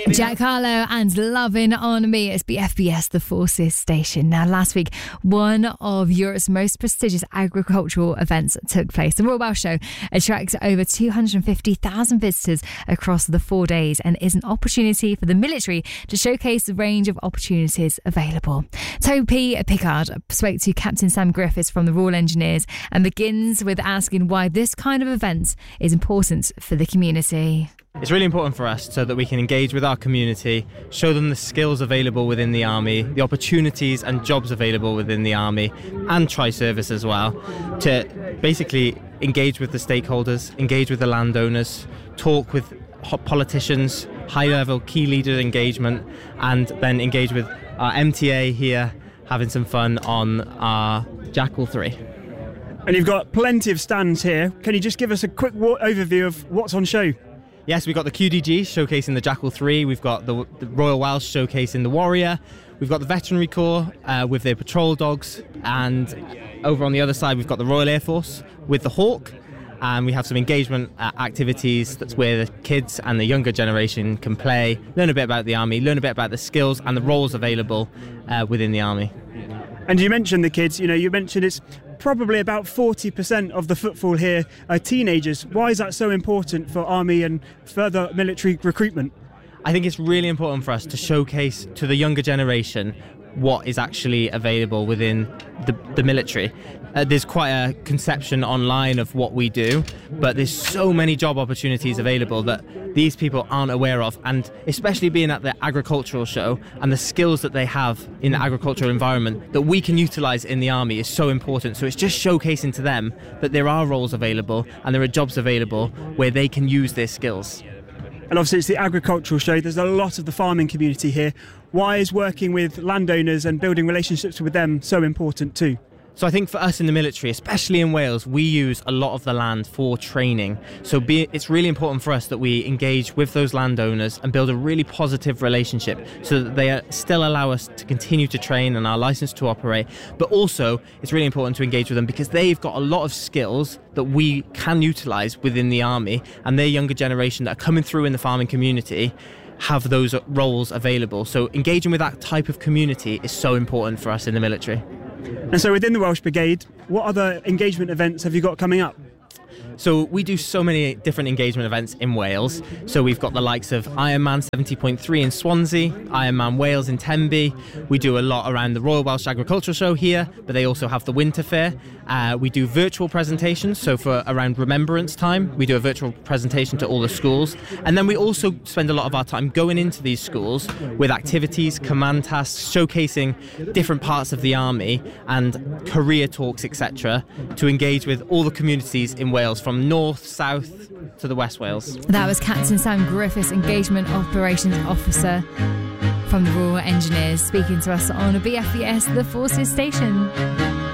Jack Harlow and Lovin' On Me. It's BFBS, the Forces station. Now, last week, one of Europe's most prestigious agricultural events took place. The Royal Welsh Show attracts over 250,000 visitors across the 4 days and is an opportunity for the military to showcase the range of opportunities available. Toby Pickard spoke to Captain Sam Griffiths from the Royal Engineers and begins with asking why this kind of event is important for the community. It's really important for us so that we can engage with our community, show them the skills available within the Army, the opportunities and jobs available within the Army, and tri-service as well, to basically engage with the stakeholders, engage with the landowners, talk with politicians, high-level key leader engagement, and then engage with our MTA here, having some fun on our Jackal 3. And you've got plenty of stands here. Can you just give us a quick overview of what's on show? Yes, we've got the QDG showcasing the Jackal 3, we've got the Royal Welsh showcasing the Warrior, we've got the Veterinary Corps with their patrol dogs, and over on the other side we've got the Royal Air Force with the Hawk, and we have some engagement activities that's where the kids and the younger generation can play, learn a bit about the Army, learn a bit about the skills and the roles available within the Army. And you mentioned the kids, you mentioned it's probably about 40% of the footfall here are teenagers. Why is that so important for Army and further military recruitment? I think it's really important for us to showcase to the younger generation what is actually available within the military. There's quite a conception online of what we do, but there's so many job opportunities available that these people aren't aware of, and especially being at the agricultural show and the skills that they have in the agricultural environment that we can utilise in the Army is so important. So it's just showcasing to them that there are roles available and there are jobs available where they can use their skills. And obviously it's the agricultural show, there's a lot of the farming community here. Why is working with landowners and building relationships with them so important too? So I think for us in the military, especially in Wales, we use a lot of the land for training. So it's really important for us that we engage with those landowners and build a really positive relationship so that they still allow us to continue to train and our license to operate. But also, it's really important to engage with them because they've got a lot of skills that we can utilise within the Army, and their younger generation that are coming through in the farming community have those roles available. So engaging with that type of community is so important for us in the military. And so within the Welsh Brigade, what other engagement events have you got coming up? So we do so many different engagement events in Wales. So we've got the likes of Ironman 70.3 in Swansea, Ironman Wales in Tenby. We do a lot around the Royal Welsh Agricultural Show here, but they also have the Winter Fair. We do virtual presentations, so for around Remembrance Time, we do a virtual presentation to all the schools. And then we also spend a lot of our time going into these schools with activities, command tasks, showcasing different parts of the Army and career talks, etc., to engage with all the communities in Wales from north, south to the West Wales. That was Captain Sam Griffiths, Engagement Operations Officer from the Royal Engineers, speaking to us on a BFBS, the Forces station.